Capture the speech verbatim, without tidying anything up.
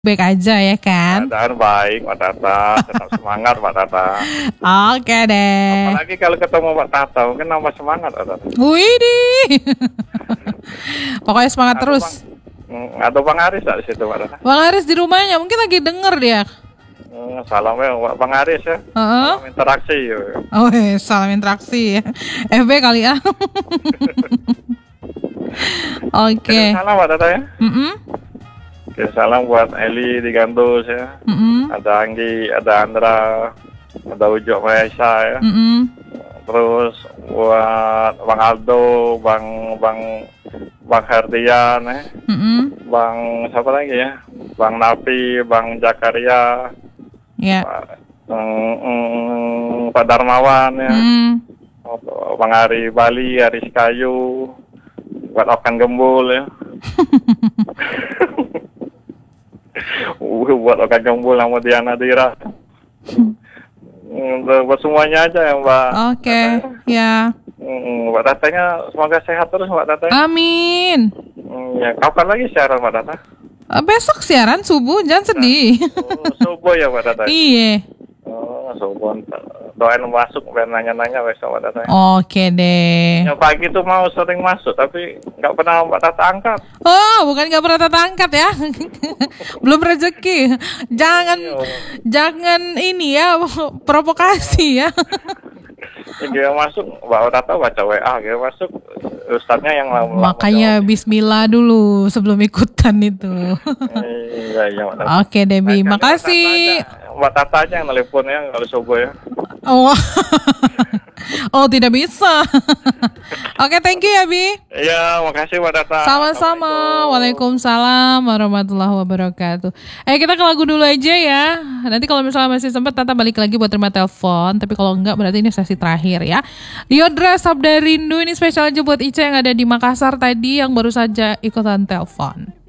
Baik aja ya kan? Keadaan baik, Mbak Tata. Tetap semangat, Mbak Tata. Oke deh. Apalagi kalau ketemu Mbak Tata, mungkin nambah semangat, Mbak Tata. Widih. Pokoknya semangat Atau terus. Bang, atau Bang Aris tak di situ, Mbak Tata? Bang Aris di rumahnya, mungkin lagi denger dia. Hmm, salam ya, Mbak Bang Aris ya. Heeh. Salam interaksi. Ya. Oh, eh, salam interaksi ya. F B kali ya. Oke. Kirim salam, Mbak Tata ya. Mm-mm. Kirim salam buat Eli di Gandus ya. Mm-mm. Ada Anggi, ada Andra, ada Ujo Maesa ya. Mm-mm. Terus buat Bang Aldo, Bang Bang Bang Herdian ya. Mm-mm. Bang siapa lagi ya? Bang Napi, Bang Jakaria, Ya. Pak, mm, mm, Pak Darmawan ya. Mm. Bang Ari Bali, Aris Kayu, buat Okan Gembul ya. uh, buat Okan Gembul sama Diana Dira. Mm, buat semuanya aja ya Mbak. Oke, ya. Mm, Mbak Tatanya semoga sehat terus Mbak Tata. Amin. Mm, ya kapan lagi siaran Mbak Tata? Eh, Besok siaran subuh, jangan sedih. Oh, subuh ya Mbak Tata. Iya. Oh, subuh. Doain masuk biar nanya-nanya besok Mbak Tata. Oke deh. Ya pagi tuh mau sering masuk tapi nggak pernah Mbak Tata angkat. Oh, bukan nggak pernah Tata angkat ya. Belum rezeki. Jangan jangan ini ya provokasi ya. Ya, dia masuk Mbak Tata baca W A, dia masuk ustadznya yang lama. Makanya bismillah dulu sebelum ikutan itu. Iya, iya Mbak Tata. Oke Debi, Nah, makasih. Mbak Tata aja yang teleponnya kalau subuh ya. Oh. Oh, tidak bisa. Oke, thank you ya, Bi. Iya, makasih Mbak Tata. Sama-sama. Waalaikumsalam warahmatullahi wabarakatuh. Eh, kita ke lagu dulu aja ya. Nanti kalau misalnya masih sempat Tata balik lagi buat terima telepon. Tapi kalau enggak berarti ini sesi terakhir ya. Liodra Sabda Rindu ini spesial aja buat Ica yang ada di Makassar tadi yang baru saja ikutan telepon.